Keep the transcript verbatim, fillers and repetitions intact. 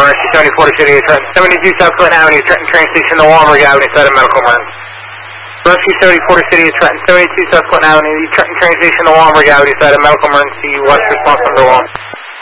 Rescue seventy-four to City, Trenton, seventy-two South Clinton Avenue, Trenton train station, the Walmart Avenue, side of medical emergency. Rescue seventy-four to City, Trenton, seventy-two South Clinton Avenue, Trenton train station, the Walmart Avenue, side of medical emergency, west response number one.